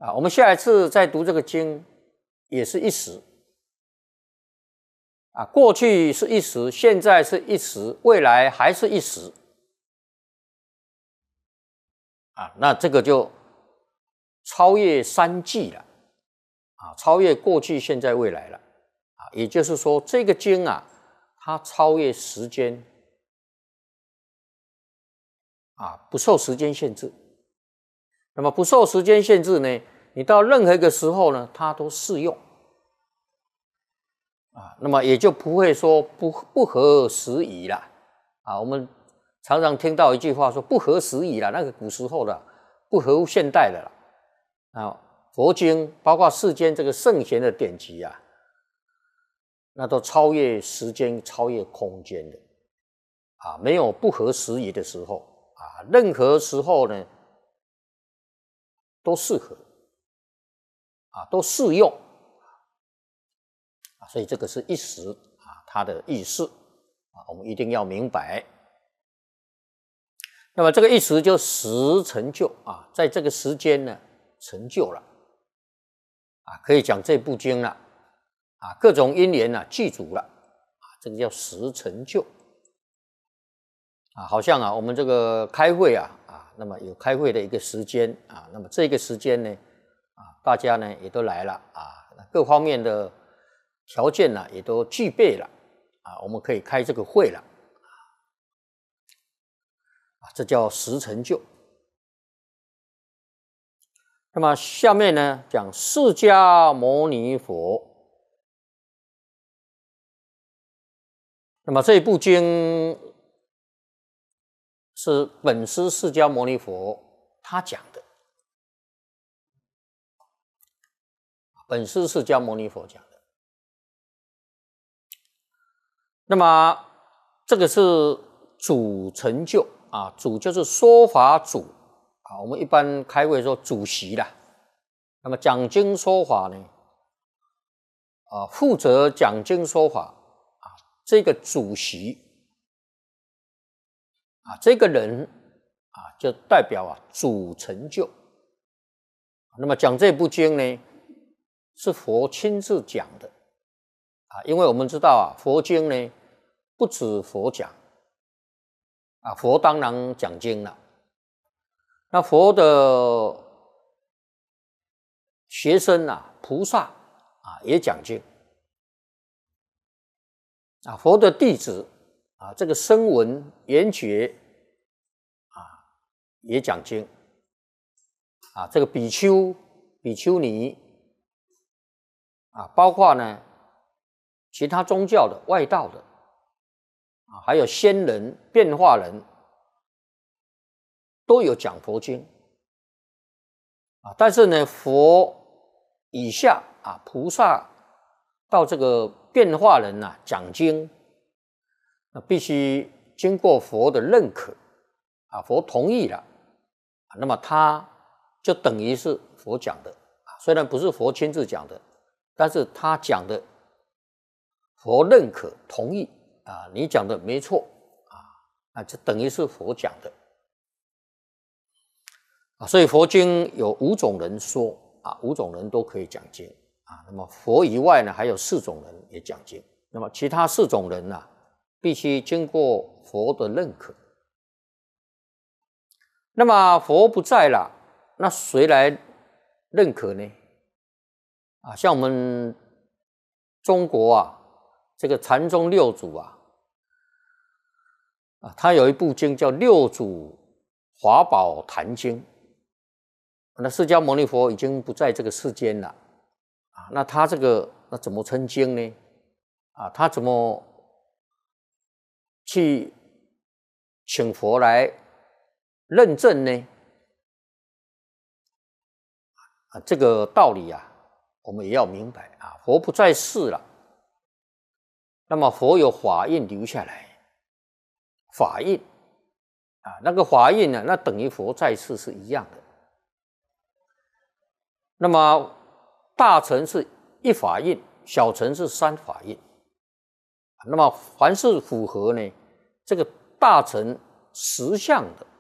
我们下一次再读这个经，也是一时过去是一时，现在是一时，未来还是一时那这个就超越三际了超越过去、现在、未来了也就是说，这个经它超越时间不受时间限制。那么不受时间限制呢，你到任何一个时候呢，它都适用那么也就不会说不合时宜了我们常常听到一句话说不合时宜了，那个古时候的不合现代的了佛经包括世间这个圣贤的典籍那都超越时间、超越空间的没有不合时宜的时候任何时候呢都适合都适用所以这个是一时它的意思我们一定要明白。那么这个一时就时成就在这个时间呢成就了可以讲这部经了各种因缘具足了这个叫时成就好像我们这个开会那么有开会的一个时间那么这个时间呢大家呢也都来了各方面的条件呢也都具备了我们可以开这个会了这叫时成就。那么下面呢讲释迦牟尼佛。那么这部经是本师释迦牟尼佛他讲的，本师释迦牟尼佛讲的。那么这个是主成就主就是说法主我们一般开会说主席啦。那么讲经说法呢负责讲经说法这个主席这个人就代表主成就。那么讲这部经呢是佛亲自讲的因为我们知道佛经呢不止佛讲佛当然讲经了，那佛的学生菩萨也讲经佛的弟子这个声闻缘觉也讲经这个比丘比丘尼包括呢其他宗教的外道的还有仙人变化人都有讲佛经但是呢佛以下菩萨到这个变化人讲经必须经过佛的认可佛同意了那么他就等于是佛讲的虽然不是佛亲自讲的，但是他讲的佛认可同意你讲的没错就等于是佛讲的所以佛经有5种人说5种人都可以讲经那么佛以外呢还有4种人也讲经，那么其他4种人必须经过佛的认可。那么佛不在了，那谁来认可呢像我们中国这个禅宗六祖他有一部经叫《六祖华宝坛经》，那释迦牟尼佛已经不在这个世间了那他这个那怎么称经呢他怎么去请佛来认证呢这个道理我们也要明白佛不在世了，那么佛有法印留下来，法印那个法印呢那等于佛在世是一样的。那么大乘是1法印，小乘是3法印那么凡是符合呢这个大乘实相的